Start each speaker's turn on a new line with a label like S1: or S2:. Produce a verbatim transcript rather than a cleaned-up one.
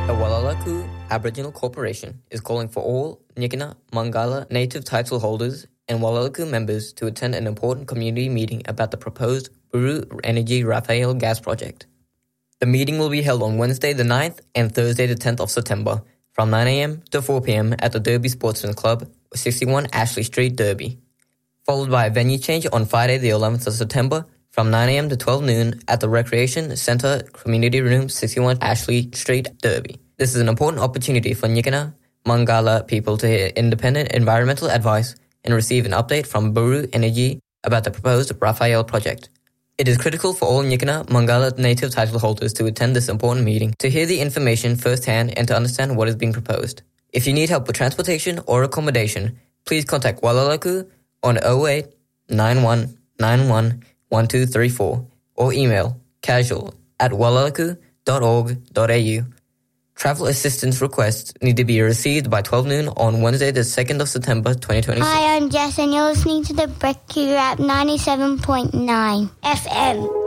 S1: The Walluleku Aboriginal Corporation is calling for all Nyikina Mangala native title holders and Walluleku members to attend an important community meeting about the proposed Buru Energy Raphael gas project. The meeting will be held on Wednesday the ninth and Thursday the tenth of September from nine a.m. to four p.m. at the Derby Sportsman Club, sixty-one Ashley Street, Derby, followed by a venue change on Friday the eleventh of September from nine a.m. to twelve noon at the Recreation Centre Community Room, sixty-one Ashley Street, Derby. This is an important opportunity for Nyikina Mangala people to hear independent environmental advice and receive an update from Buru Energy about the proposed Raphael project. It is critical for all Nyikina Mangala native title holders to attend this important meeting to hear the information firsthand and to understand what is being proposed. If you need help with transportation or accommodation, please contact Walluleku on oh eight nine one nine one one two three four or email casual at walluleku dot org dot a u. Travel assistance requests need to be received by twelve noon on Wednesday the second of September twenty twenty-six.
S2: Hi, I'm Jess and you're listening to the Breakthrough Rap ninety-seven point nine F M.